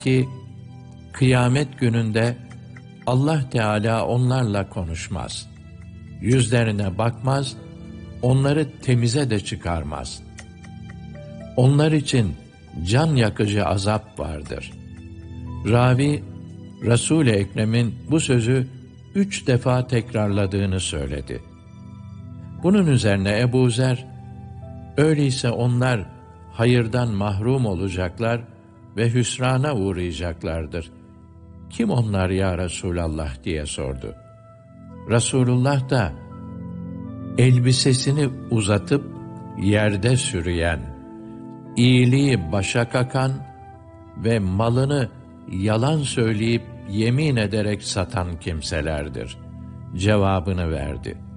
ki kıyamet gününde Allah Teala onlarla konuşmaz. Yüzlerine bakmaz, onları temize de çıkarmaz. Onlar için can yakıcı azap vardır. Ravi, Resul-i Ekrem'in bu sözü 3 defa tekrarladığını söyledi. Bunun üzerine Ebu Zer, öyleyse onlar hayırdan mahrum olacaklar ve hüsrana uğrayacaklardır. Kim onlar ya Resulallah diye sordu. Resulullah da, elbisesini uzatıp yerde sürüyen, iyiliği başa kakan ve malını yalan söyleyip yemin ederek satan kimselerdir cevabını verdi.